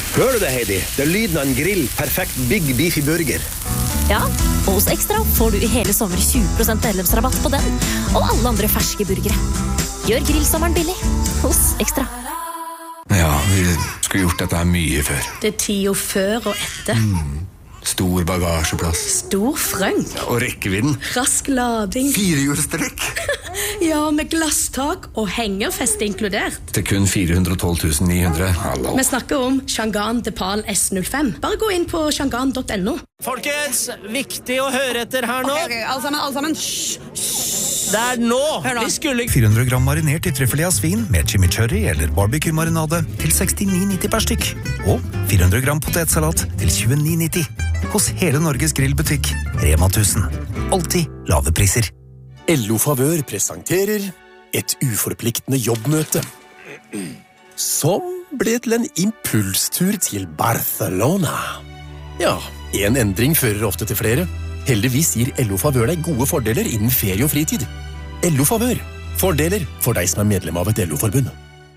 Hører du det, Heidi? Det er lyden av en grill. Perfekt Big Beefy Burger. Ja, og hos Extra får du I hele sommer 20% medlemsrabatt på den, og alle andre ferske burgere. Gjør grillsommeren billig hos Extra. Ja, vi skulle gjort dette her mye før. Det 10 før og etter. Stor bagasjeplass. Stor frøng. Ja, og rekkevidden. Rask lading. 4-hjulstrekk. Ja, med glasstak og hengerfeste inkludert. Til kun 412 900. Hallo. Vi snakker om Changan Depal S05. Bare gå inn på changan.no. Folkens, viktig å høre etter her nå. Ok, alle sammen. Det er nå. Vi skulle 400 gram marinert I trøffelig av svin med chimichurri eller barbecue-marinade til 69,90 per stykk. Og 400 gram potetsalat til 29,90. Hos hele Norges grillbutikk, Rema 1000. Alltid lave priser. LO Favør presenterer et uforpliktende jobbmøte. Som ble til en impulstur til Barcelona. Ja, en endring fører ofte til flere. Heldigvis gir LO Favør deg gode fordeler innen ferie og fritid. LO Favør. Fordeler for deg som er medlem av et LO-forbund.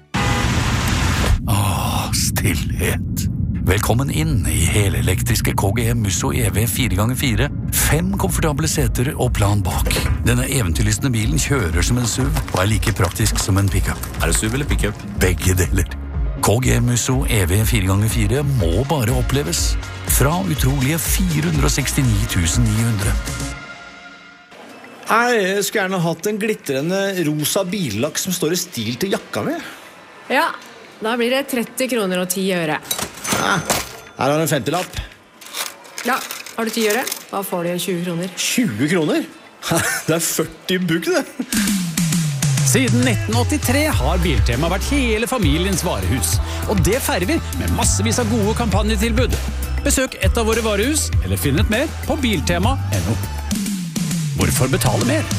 Stillhet. Velkommen inn I helelektriske KGM Musso EV 4x4. 5 komfortable seter og plan bak. Denne eventyrlystne bilen kjører som en SUV og like praktisk som en pickup. Er det SUV eller pickup? Begge deler. KGM Musso EV 4x4 må bare oppleves. Fra utrolige 469 900. Jeg skulle gjerne hatt en glittrende rosa billakk som står I stil til jakka mi. Ja, da blir det 30 kroner og 10 øre. Her har du en 50-lapp. Ja, har du 10 øre? Da får du 20 kroner. 20 kroner? Det er 40 bugg, det. Siden 1983 har Biltema vært hele familiens varehus. Og det feirer vi med massevis av gode kampanjetilbud. Besøk et av våre varehus, eller finn ut mer på biltema.no. Hvorfor betale mer?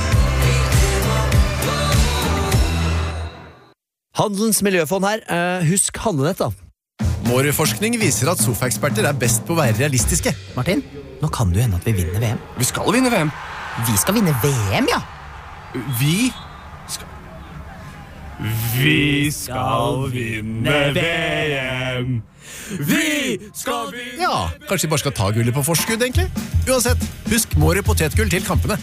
Handelens miljøfond her. Husk handlenett da. Vår forskning viser at sofaeksperter er best på å være realistiske. Martin, nå kan det jo hende at vi vinner VM. Vi skal vinne VM. Vi skal vinne VM, ja. Vi skal vinne VM! Vi skal vinne! Ja, kanskje vi bare skal ta gullet på forskudd, egentlig? Uansett, husk Mårud potetgull til kampene.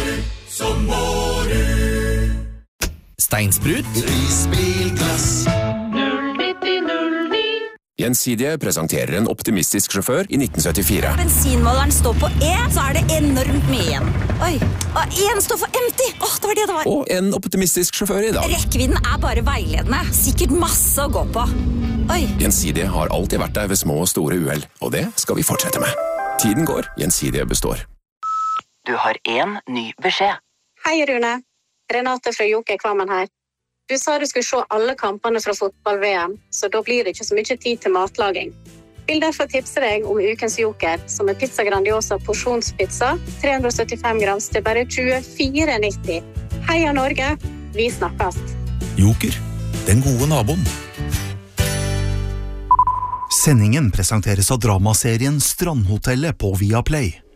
Steinsprut. Risbilglass. Gjensidige presenterer en optimistisk sjåfør I 1974. Bensinmåleren står på E, så det enormt mye igjen. Oi, og en står for empty. Det var det det var. Og en optimistisk sjåfør I dag. Rekkevidden bare veiledende. Sikkert masse å gå på. Oi. Gjensidige har alltid vært der ved små og store uheld, og det skal vi fortsette med. Tiden går, Gjensidige består. Du har en ny beskjed. Hei, Rune. Renate fra Joker Kvammen her. Du sa du skulle se alle kampene fra fotball-VM, så da blir det ikke så mye tid til matlaging. Vil derfor tipse deg om ukens Joker, som Pizza Grandiosa porsjonspizza, 375 grams til bare 24,90. Heia Norge, vi snakkes. Joker, den gode naboen. Sendingen presenteres av dramaserien Strandhotellet på Viaplay.